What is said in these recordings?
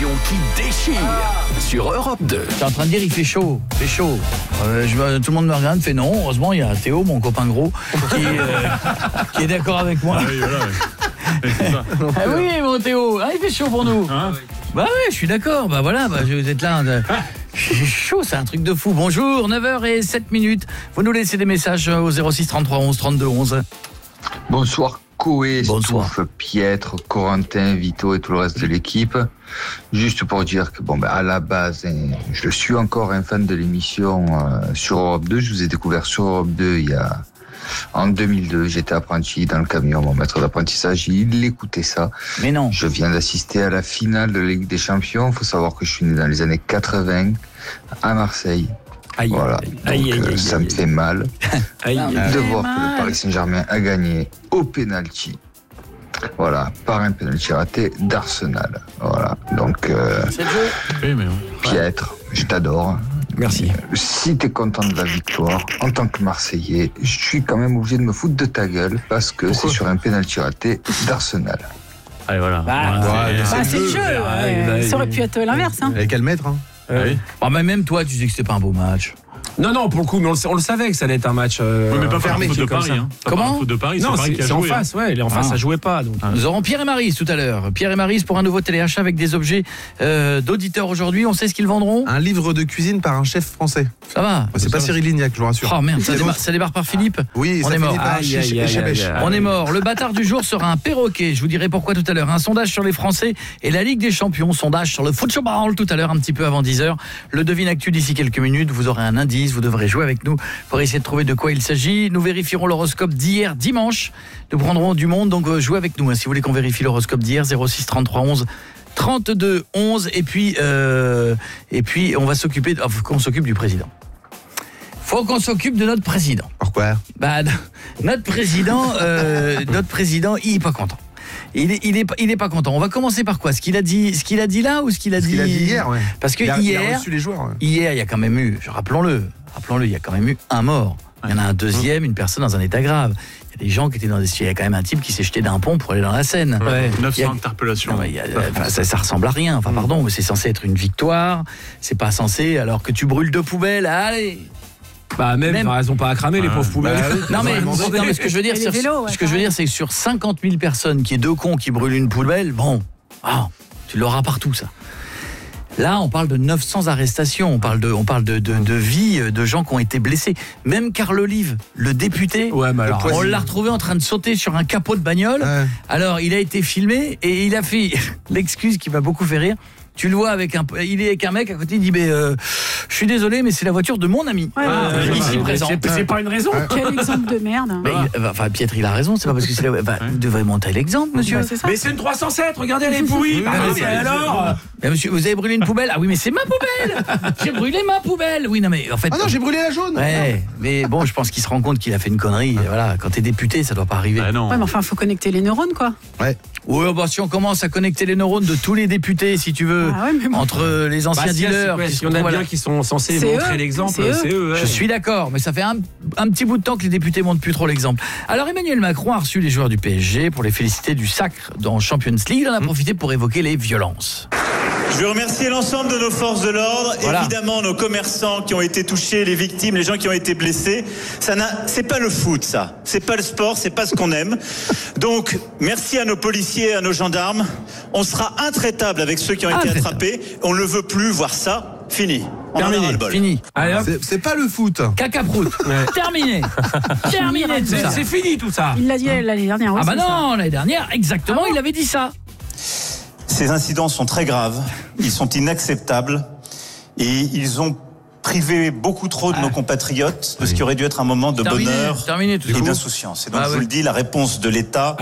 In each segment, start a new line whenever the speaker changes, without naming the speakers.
l'émission qui déchire sur Europe 2.
T'es en train de dire il fait chaud. Tout le monde me regarde, fait non. Heureusement, il y a Théo, mon copain gros, qui est d'accord avec moi.
Oui, voilà. C'est ça.
Ah oui, mon Théo, il fait chaud pour nous.
Hein?
Bah oui, je suis d'accord. Bah voilà, vous êtes là. C'est chaud, c'est un truc de fou. Bonjour, 9h07. Vous nous laissez des messages au 06 33 11 32 11.
Bonsoir Koé,
Bonsoir.
Stouff, Pietre, Corentin, Vito et tout le reste de l'équipe. Juste pour dire que à la base, je suis encore un fan de l'émission sur Europe 2. Je vous ai découvert sur Europe 2 en 2002. J'étais apprenti dans le camion. Mon maître d'apprentissage, il écoutait ça.
Mais non.
Je viens d'assister à la finale de la Ligue des Champions. Il faut savoir que je suis né dans les années 80 à Marseille. Voilà, donc ça me fait mal de voir que le Paris Saint-Germain a gagné au pénalty. Voilà, par un pénalty raté d'Arsenal. Voilà, donc Pietre, je t'adore.
Merci.
Si t'es content de la victoire, en tant que Marseillais, je suis quand même obligé de me foutre de ta gueule parce que c'est sur un pénalty raté d'Arsenal.
Allez, voilà.
C'est le jeu. Ça aurait pu être l'inverse.
Avec quel maître
Oui.
Mais même toi, tu dis que c'était pas un beau match.
Non, pour le coup, mais on le savait que ça allait être un match
Oui, mais pas
fermé.
par le foot de Paris.
ça.
Comment
Le foot de Paris,
Non,
c'est Paris qui a
c'est en
joué.
face, ouais. Il est en face, ça jouait pas. Donc.
Nous aurons Pierre et Maryse tout à l'heure. Pierre et Maryse pour un nouveau téléachat avec des objets d'auditeurs aujourd'hui. On sait ce qu'ils vendront.
Un livre de cuisine par un chef français.
Ça va.
C'est pas Cyril Lignac, je vous rassure.
Oh merde, ça démarre par Philippe.
Oui,
on
ça
est mort.
finit par Chébèche.
On est mort. Le bâtard du jour sera un perroquet. Je vous dirai pourquoi tout à l'heure. Un sondage sur les Français et la Ligue des Champions. Sondage sur le football tout à l'heure, un petit peu avant 10h. Le devine actu d'ici quelques minutes. Vous aurez un indice. Vous devrez jouer avec nous pour essayer de trouver de quoi il s'agit. Nous vérifierons l'horoscope d'hier dimanche. Nous prendrons du monde. Donc jouez avec nous. Si vous voulez qu'on vérifie l'horoscope d'hier, 06 33 11 32 11. Et puis on va s'occuper. Faut qu'on s'occupe du président. Faut qu'on s'occupe de notre président.
Pourquoi ?
Notre président, il est pas content. Il est pas content. On va commencer par quoi ? Ce qu'il a dit là ou ce qu'il a dit
hier, ouais.
Parce que
il a
hier,
reçu les joueurs. Ouais.
Hier, il y a quand même eu, rappelons-le, il y a quand même eu un mort. Il y en a un deuxième, une personne dans un état grave. Il y a des gens qui étaient il y a quand même un type qui s'est jeté d'un pont pour aller dans la Seine.
900 interpellations.
Ça ressemble à rien. Enfin, pardon, mais c'est censé être une victoire. C'est pas censé, alors que tu brûles 2 poubelles, allez.
Même elles ont pas à cramer les pauvres poubelles.
Non mais ce que je veux dire, c'est que sur 50 000 personnes, qui est 2 cons qui brûlent une poubelle, tu l'auras partout ça. Là, on parle de 900 arrestations, on parle de vies, de gens qui ont été blessés. Même Carl Olive, le député, on l'a retrouvé en train de sauter sur un capot de bagnole. Alors, il a été filmé et il a fait l'excuse qui m'a beaucoup fait rire. Tu le vois il est avec un mec à côté, il dit je suis désolé mais c'est la voiture de mon ami. Ici présent.
C'est pas une raison.
Quel exemple de merde.
Pietre, il a raison, c'est pas parce que c'est vous devrez monter l'exemple, monsieur.
C'est ça.
Mais c'est une 307, regardez, elle est pourrie. Alors
mais monsieur, vous avez brûlé une poubelle ? Ah oui, mais c'est ma poubelle. J'ai brûlé ma poubelle. Oui, non mais en fait
Ah non, j'ai brûlé la jaune.
Ouais, mais bon, je pense qu'il se rend compte qu'il a fait une connerie. Voilà, quand t'es député, ça doit pas arriver.
Non.
Ouais, mais enfin, faut connecter les neurones, quoi.
Ouais.
Oui, si on commence à connecter les neurones de tous les députés, si tu veux, entre les anciens dealers,
il y en a bien qui sont censés montrer l'exemple, c'est eux.
Je suis d'accord, mais ça fait un petit bout de temps que les députés montrent plus trop l'exemple. Alors Emmanuel Macron a reçu les joueurs du PSG pour les féliciter du sacre dans Champions League. Il en a profité pour évoquer les violences.
Je veux remercier l'ensemble de nos forces de l'ordre, évidemment nos commerçants qui ont été touchés, les victimes, les gens qui ont été blessés. C'est pas le foot, ça. C'est pas le sport, c'est pas ce qu'on aime. Donc, merci à nos policiers, à nos gendarmes. On sera intraitable avec ceux qui ont été attrapés. On ne veut plus voir ça. Fini.
Fini.
Allez, hop.
C'est pas le foot.
Cacaproute. Terminé. Terminé tout ça.
C'est fini tout ça.
Il l'a dit l'année dernière aussi.
L'année dernière, exactement, il avait dit ça.
Ces incidents sont très graves, ils sont inacceptables et ils ont privé beaucoup trop de nos compatriotes de ce qui aurait dû être un moment de bonheur et d'insouciance. Et donc je vous le dis, la réponse de l'État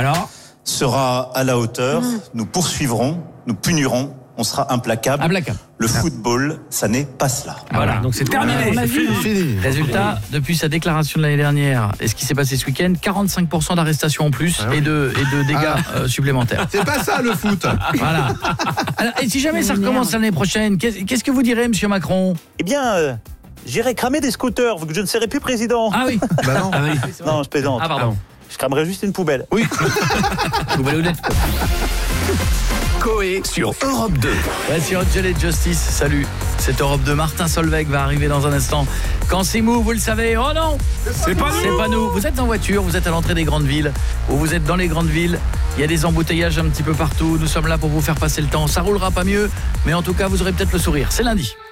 sera à la hauteur. Nous poursuivrons, nous punirons, on sera implacable. Le football, ça n'est pas cela.
Voilà, donc c'est terminé.
Fini.
Résultat, depuis sa déclaration de l'année dernière, et ce qui s'est passé ce week-end, 45% d'arrestations en plus et de dégâts supplémentaires.
C'est pas ça le foot.
Voilà. Alors, et si jamais ça recommence l'année prochaine, qu'est-ce que vous direz, monsieur Macron ?
Eh bien, j'irai cramer des scooters, vu que je ne serai plus président.
Ah oui.
Non.
Non, je plaisante.
Ah pardon.
Je cramerai juste une poubelle.
Oui. Poubelle honnête, quoi.
Coé sur Europe 2.
Voici Angel Justice, salut. C'est Europe 2, Martin Solveig va arriver dans un instant. Quand c'est mou, vous le savez, oh non, c'est pas nous. Vous êtes en voiture, vous êtes à l'entrée des grandes villes, ou vous êtes dans les grandes villes, il y a des embouteillages un petit peu partout, nous sommes là pour vous faire passer le temps, ça roulera pas mieux, mais en tout cas vous aurez peut-être le sourire, c'est lundi.